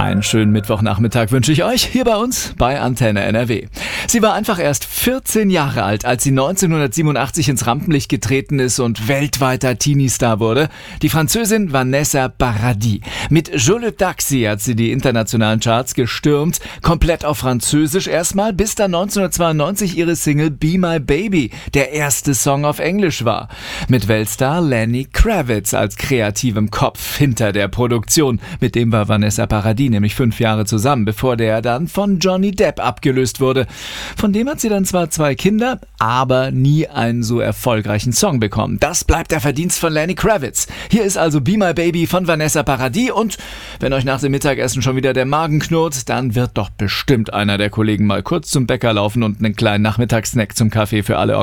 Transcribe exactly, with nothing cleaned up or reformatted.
Einen schönen Mittwochnachmittag wünsche ich euch hier bei uns bei Antenne N R W. Sie war einfach erst vierzehn Jahre alt, als sie neunzehnhundertsiebenundachtzig ins Rampenlicht getreten ist und weltweiter Teenie-Star wurde. Die Französin Vanessa Paradis. Mit Je le Taxi hat sie die internationalen Charts gestürmt, komplett auf Französisch erstmal, bis dann neunzehnhundertzweiundneunzig ihre Single Be My Baby der erste Song auf Englisch war. Mit Weltstar Lenny Kravitz als kreativem Kopf hinter der Produktion. Mit dem war Vanessa Paradis nämlich fünf Jahre zusammen, bevor der dann von Johnny Depp abgelöst wurde. Von dem hat sie dann zwar zwei Kinder, aber nie einen so erfolgreichen Song bekommen. Das bleibt der Verdienst von Lenny Kravitz. Hier ist also Be My Baby von Vanessa Paradis und wenn euch nach dem Mittagessen schon wieder der Magen knurrt, dann wird doch bestimmt einer der Kollegen mal kurz zum Bäcker laufen und einen kleinen Nachmittagssnack zum Kaffee für alle